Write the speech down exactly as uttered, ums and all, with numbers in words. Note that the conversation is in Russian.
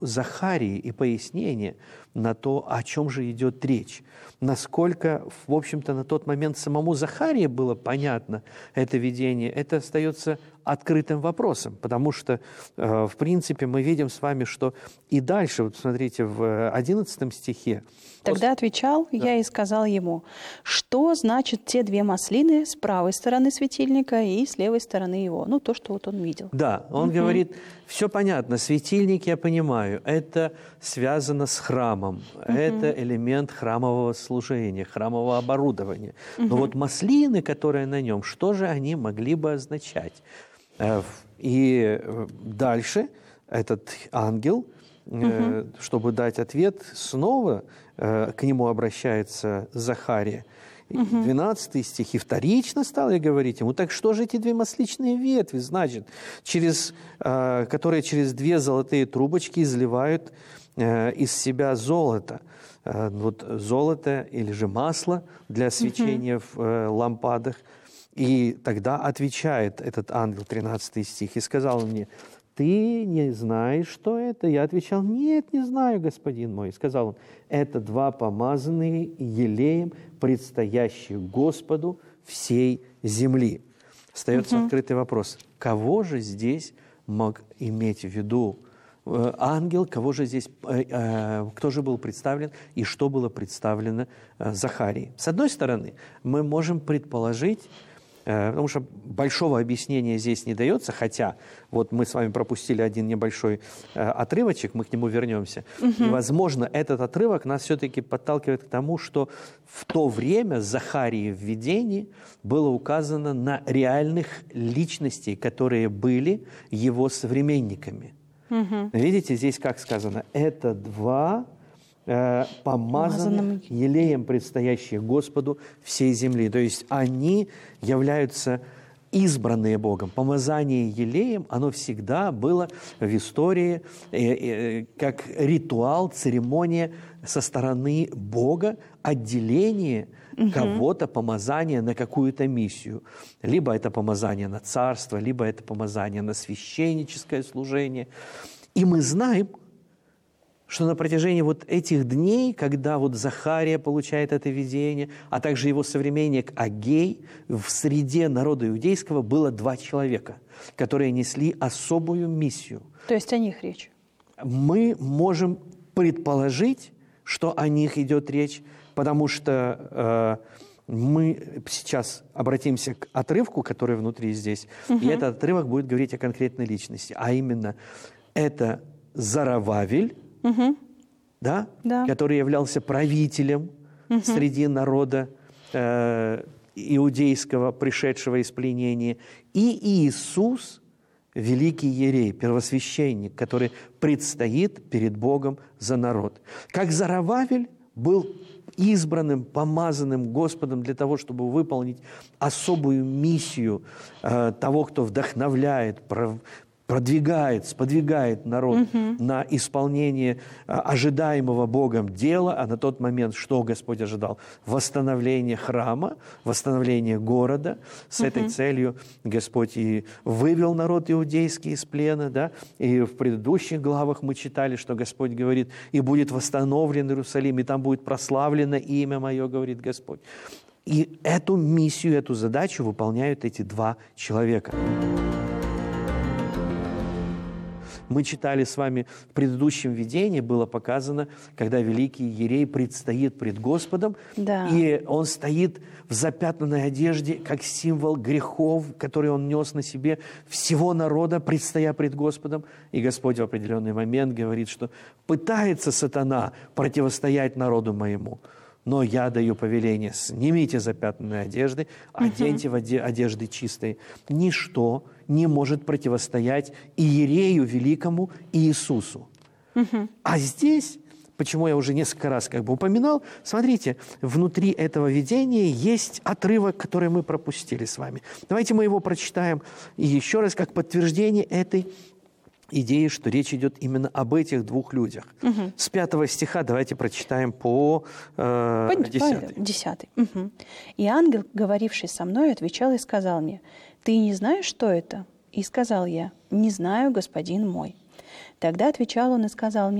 Захарии и пояснение на то, о чем же идет речь. Насколько, в общем-то, на тот момент самому Захарии было понятно это видение, это остается открытым вопросом, потому что, э, в принципе, мы видим с вами, что и дальше, вот смотрите, в одиннадцатом стихе. Тогда отвечал Да. я и сказал ему, что значит те две маслины с правой стороны светильника и с левой стороны его. Ну, то, что вот он видел. Да, он угу. говорит, все понятно, светильник, я понимаю, это связано с храмом, угу. это элемент храмового служения, храмового оборудования. Угу. Но вот маслины, которые на нем, что же они могли бы означать? И дальше этот ангел, угу. чтобы дать ответ, снова к нему обращается Захария. двенадцатый стих. «И вторично стал я говорить ему, так что же эти две масличные ветви, значит, через, которые через две золотые трубочки изливают из себя золото». Вот золото или же масло для свечения угу. в лампадах. И тогда отвечает этот ангел, тринадцатый стих, и сказал мне, ты не знаешь, что это? Я отвечал, нет, не знаю, господин мой. И сказал он, это два помазанные елеем, предстоящие Господу всей земли. Остается угу. открытый вопрос, кого же здесь мог иметь в виду э, ангел, кого же здесь, э, э, кто же был представлен и что было представлено э, Захарии? С одной стороны, мы можем предположить, потому что большого объяснения здесь не дается, хотя вот мы с вами пропустили один небольшой э, отрывочек, мы к нему вернемся. Угу. И, возможно, этот отрывок нас все-таки подталкивает к тому, что в то время Захарии в видении было указано на реальных личностей, которые были его современниками. Угу. Видите, здесь как сказано, это два... помазанных елеем, предстоящие Господу всей земли. То есть они являются избранные Богом. Помазание елеем, оно всегда было в истории э, э, как ритуал, церемония со стороны Бога, отделение угу. кого-то, помазание на какую-то миссию. Либо это помазание на царство, либо это помазание на священническое служение. И мы знаем, что на протяжении вот этих дней, когда вот Захария получает это видение, а также его современник Агей, в среде народа иудейского было два человека, которые несли особую миссию. То есть о них речь? Мы можем предположить, что о них идет речь, потому что э, мы сейчас обратимся к отрывку, который внутри здесь, угу. и этот отрывок будет говорить о конкретной личности, а именно это Зоровавель, Угу. Да? Да. который являлся правителем угу. среди народа э, иудейского, пришедшего из пленения, и Иисус, великий иерей, первосвященник, который предстоит перед Богом за народ. Как Зоровавель был избранным, помазанным Господом для того, чтобы выполнить особую миссию э, того, кто вдохновляет, пров... продвигает, сподвигает народ угу. на исполнение а, ожидаемого Богом дела, а на тот момент что Господь ожидал? Восстановление храма, восстановление города. С угу. этой целью Господь и вывел народ иудейский из плена, да? И в предыдущих главах мы читали, что Господь говорит, и будет восстановлен Иерусалим, и там будет прославлено имя Мое, говорит Господь. И эту миссию, эту задачу выполняют эти два человека. Мы читали с вами в предыдущем видении, было показано, когда великий иерей предстоит пред Господом, да. и он стоит в запятнанной одежде, как символ грехов, которые он нес на себе всего народа, предстоя пред Господом. И Господь в определенный момент говорит, что пытается сатана противостоять народу моему, но я даю повеление, снимите запятнанные одежды, оденьте угу. в одежды чистые. Ничто не может противостоять иерею великому Иисусу. Угу. А здесь, почему я уже несколько раз как бы упоминал, смотрите, внутри этого видения есть отрывок, который мы пропустили с вами. Давайте мы его прочитаем и еще раз как подтверждение этой идеи, что речь идет именно об этих двух людях. Угу. С пятого стиха давайте прочитаем по э, десятый. Десятый. Угу. «И ангел, говоривший со мной, отвечал и сказал мне, «Ты не знаешь, что это?» И сказал я, «Не знаю, господин мой». Тогда отвечал он и сказал мне: